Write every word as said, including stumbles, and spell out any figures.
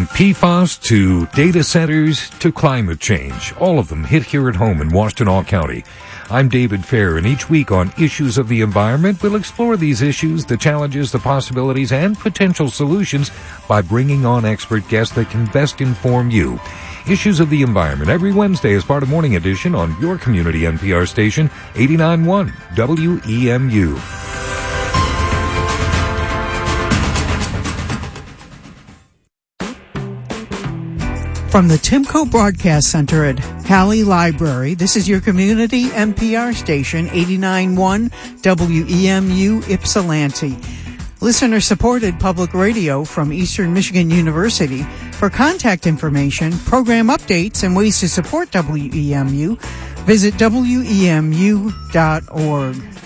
P FAS to data centers to climate change, all of them hit here at home in Washtenaw County. I'm David Fair, and each week on Issues of the Environment, we'll explore these issues, the challenges, the possibilities, and potential solutions by bringing on expert guests that can best inform you. Issues of the Environment every Wednesday as part of Morning Edition on your community N P R station, eighty-nine point one W E M U. From the Timco Broadcast Center at Halley Library, this is your community N P R station, eighty-nine point one W E M U Ypsilanti. Listener-supported public radio from Eastern Michigan University. For contact information, program updates, and ways to support W E M U, visit W E M U dot org.